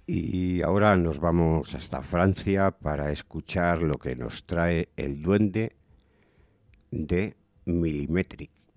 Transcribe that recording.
Y ahora nos vamos hasta Francia para escuchar lo que nos trae el duende de Millimetric.